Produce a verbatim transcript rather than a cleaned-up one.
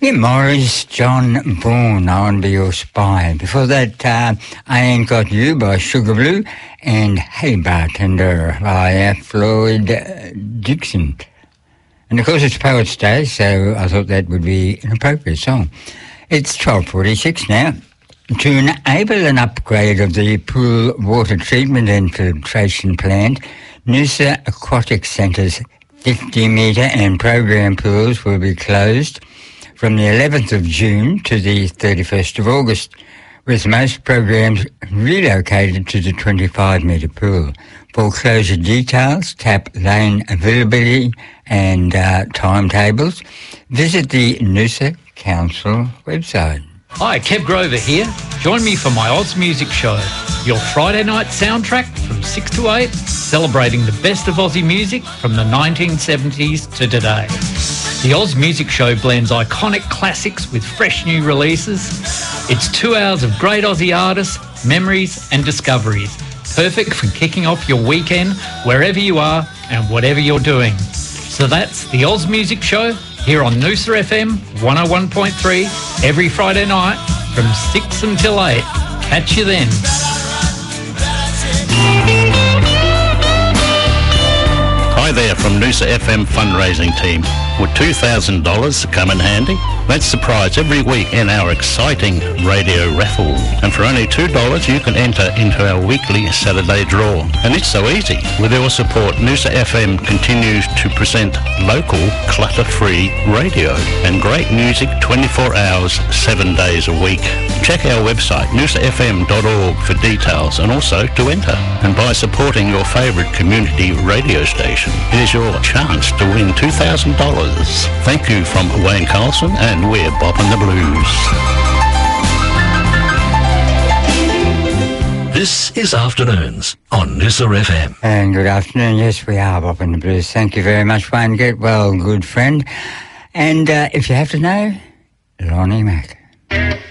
Yeah, Morris, John Bourne, I Want to Be Your Spy. Before that, uh, I Ain't Got You by Sugar Blue, and Hey Bartender by Floyd Dixon. And of course it's Poets' Day, so I thought that would be an appropriate song. It's twelve forty-six now. To enable an upgrade of the pool water treatment and filtration plant, Noosa Aquatic Centre's fifty metre and program pools will be closed from the eleventh of June to the thirty-first of August, with most programs relocated to the twenty-five metre pool. For closure details, tap lane availability and uh, timetables, visit the Noosa Council website. Hi, Kev Grover here. Join me for my Oz Music Show, your Friday night soundtrack from six to eight, celebrating the best of Aussie music from the nineteen seventies to today. The Oz Music Show blends iconic classics with fresh new releases. It's two hours of great Aussie artists, memories and discoveries. Perfect for kicking off your weekend wherever you are and whatever you're doing. So that's the Oz Music Show here on Noosa F M one oh one point three every Friday night from six until eight. Catch you then. Hi there from Noosa F M fundraising team. Would two thousand dollars come in handy? That's the prize every week in our exciting radio raffle. And for only two dollars you can enter into our weekly Saturday draw. And it's so easy. With your support, Noosa F M continues to present local, clutter-free radio and great music twenty-four hours, seven days a week. Check our website, noosa f m dot org, for details and also to enter. And by supporting your favourite community radio station, here's your chance to win two thousand dollars. Thank you from Wayne Carlson, and we're bopping the blues. This is Afternoons on Noosa F M. And good afternoon. Yes, we are bopping the blues. Thank you very much, Wayne. Get well, good friend. And uh, if you have to know, Lonnie Mack.